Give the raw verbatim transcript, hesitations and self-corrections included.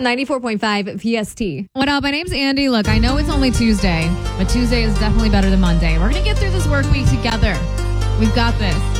ninety-four point five P S T. What up? My name's Andy. Look, I know it's only Tuesday, but Tuesday is definitely better than Monday. We're going to get through this work week together. We've got this.